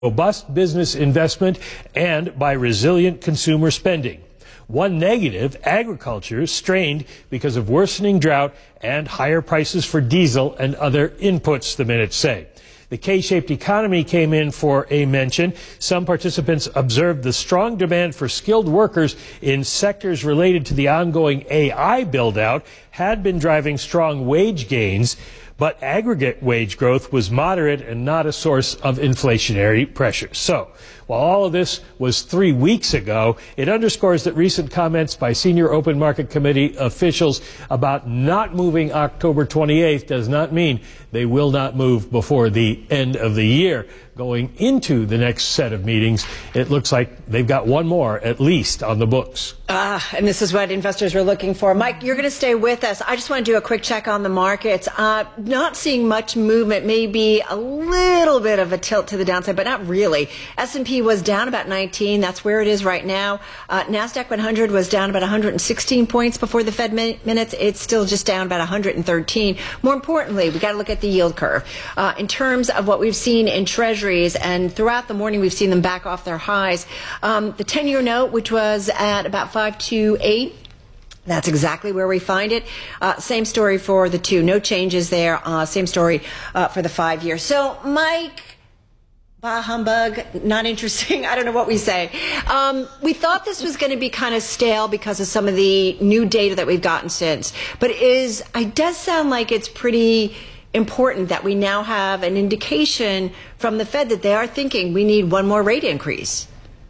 robust business investment and by resilient consumer spending. One negative, agriculture, strained because of worsening drought and higher prices for diesel and other inputs, the minutes say. The K-shaped economy came in for a mention. Some participants observed the strong demand for skilled workers in sectors related to the ongoing AI build-out had been driving strong wage gains, but aggregate wage growth was moderate and not a source of inflationary pressure. So, while all of this was 3 weeks ago, it underscores that recent comments by senior Open Market Committee officials about not moving October 28th does not mean they will not move before the end of the year. Going into the next set of meetings, it looks like they've got one more at least on the books. And this is what investors were looking for. Mike, you're going to stay with us. I just want to do a quick check on the markets. Not seeing much movement, maybe a little bit of a tilt to the downside, but not really. S&P was down about 19. That's where it is right now. NASDAQ 100 was down about 116 points before the Fed minutes. It's still just down about 113. More importantly, we got to look at the yield curve. In terms of what we've seen in Treasuries, and throughout the morning we've seen them back off their highs. The 10-year note, which was at about 5.28, that's exactly where we find it. Same story for the 2. No changes there. Same story for the 5-year. So, Mike, bah humbug, not interesting. I don't know what we say. We thought this was going to be kind of stale because of some of the new data that we've gotten since. But it does sound like it's pretty important that we now have an indication from the Fed that they are thinking we need one more rate increase.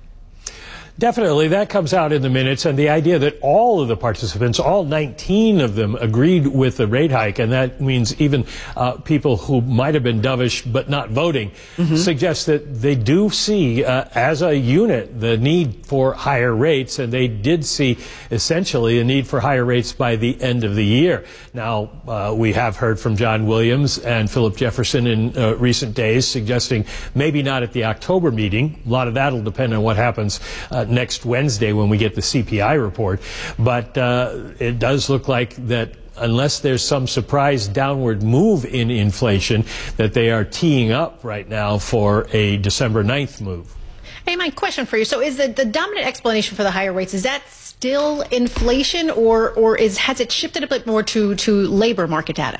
Definitely, that comes out in the minutes, and the idea that all of the participants, all 19 of them, agreed with the rate hike, and that means even people who might have been dovish but not voting, suggests that they do see, as a unit, the need for higher rates, and they did see essentially a need for higher rates by the end of the year. Now, we have heard from John Williams and Philip Jefferson in recent days suggesting maybe not at the October meeting. A lot of that will depend on what happens next Wednesday when we get the CPI report. But it does look like that unless there's some surprise downward move in inflation, that they are teeing up right now for a December 9th move. Hey, my question for you. So is the dominant explanation for the higher rates, is that still inflation, or has it shifted a bit more to labor market data?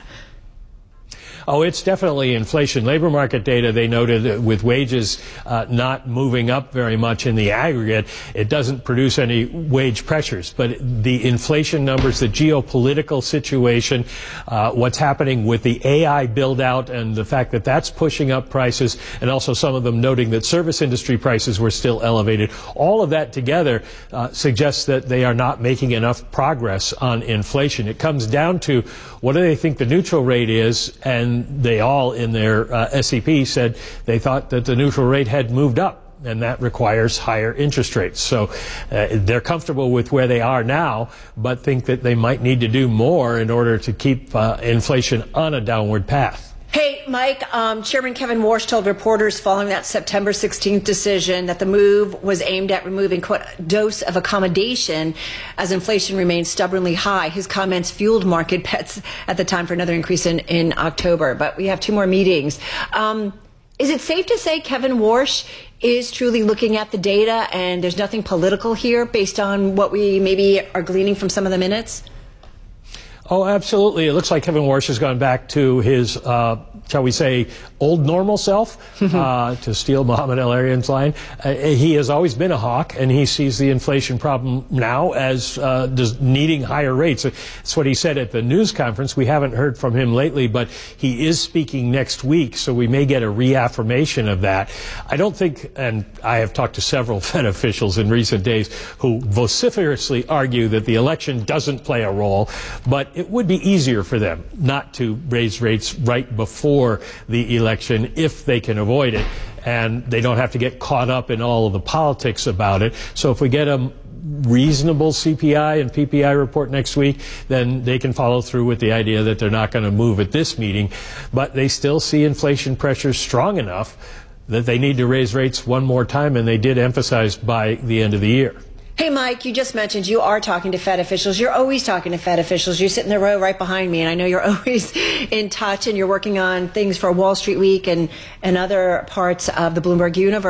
Oh, it's definitely inflation. Labor market data, they noted, with wages not moving up very much in the aggregate, it doesn't produce any wage pressures. But the inflation numbers, the geopolitical situation, what's happening with the AI build-out and the fact that that's pushing up prices, and also some of them noting that service industry prices were still elevated, all of that together suggests that they are not making enough progress on inflation. It comes down to what do they think the neutral rate is, and they all in their SEP said they thought that the neutral rate had moved up, and that requires higher interest rates. So they're comfortable with where they are now, but think that they might need to do more in order to keep inflation on a downward path. Hey, Mike, Chairman Kevin Warsh told reporters following that September 16th decision that the move was aimed at removing, quote, a dose of accommodation as inflation remains stubbornly high. His comments fueled market bets at the time for another increase in October. But we have 2 more meetings. Is it safe to say Kevin Warsh is truly looking at the data and there's nothing political here based on what we maybe are gleaning from some of the minutes? Oh, absolutely. It looks like Kevin Warsh has gone back to his, shall we say, old normal self, to steal Mohamed El-Erian's line. He has always been a hawk, and he sees the inflation problem now as needing higher rates. That's what he said at the news conference. We haven't heard from him lately, but he is speaking next week, so we may get a reaffirmation of that. I don't think, and I have talked to several Fed officials in recent days who vociferously argue that the election doesn't play a role, but it would be easier for them not to raise rates right before the election if they can avoid it, and they don't have to get caught up in all of the politics about it. So if we get a reasonable CPI and PPI report next week, then they can follow through with the idea that they're not going to move at this meeting, but they still see inflation pressures strong enough that they need to raise rates one more time, and they did emphasize by the end of the year. Hey, Mike, you just mentioned you are talking to Fed officials. You're always talking to Fed officials. You sit in the row right behind me, and I know you're always in touch, and you're working on things for Wall Street Week and other parts of the Bloomberg universe.